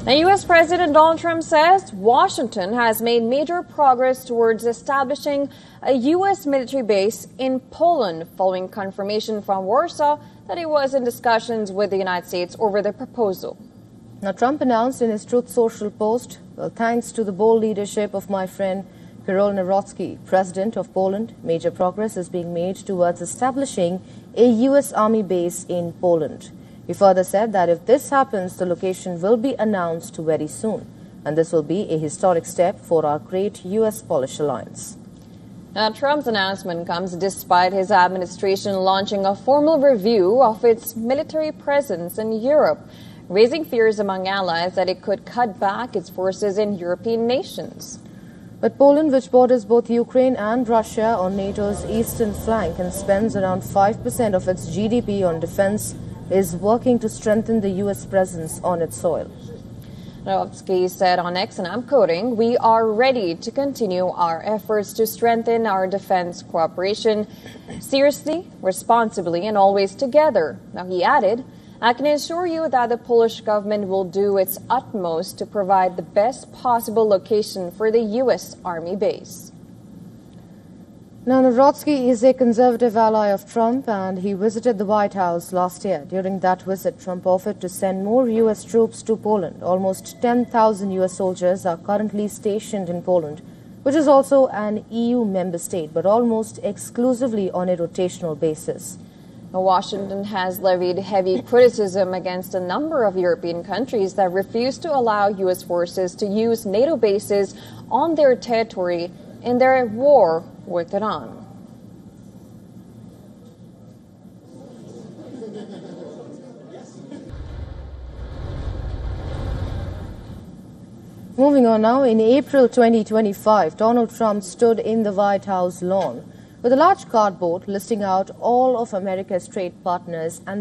Now, U.S. President Donald Trump says Washington has made major progress towards establishing a U.S. military base in Poland following confirmation from Warsaw that he was in discussions with the United States over the proposal. Now, Trump announced in his Truth Social post, "Well, thanks to the bold leadership of my friend Karol Nawrocki, President of Poland, major progress is being made towards establishing a U.S. Army base in Poland." He further said that if this happens, the location will be announced very soon, and this will be a historic step for our great U.S.-Polish alliance. Now, Trump's announcement comes despite his administration launching a formal review of its military presence in Europe, raising fears among allies that it could cut back its forces in European nations. But Poland, which borders both Ukraine and Russia on NATO's eastern flank and spends around 5% of its GDP on defense, is working to strengthen the U.S. presence on its soil. Nawrocki said on X, and I'm quoting, "We are ready to continue our efforts to strengthen our defense cooperation seriously, responsibly, and always together." Now, he added, "I can assure you that the Polish government will do its utmost to provide the best possible location for the U.S. Army base." Now, Nawrocki is a conservative ally of Trump, and he visited the White House last year. During that visit, Trump offered to send more U.S. troops to Poland. Almost 10,000 U.S. soldiers are currently stationed in Poland, which is also an EU member state, but almost exclusively on a rotational basis. Washington has levied heavy criticism against a number of European countries that refuse to allow U.S. forces to use NATO bases on their territory in their war with Iran. Moving on now, in April 2025, Donald Trump stood in the White House lawn with a large cardboard listing out all of America's trade partners and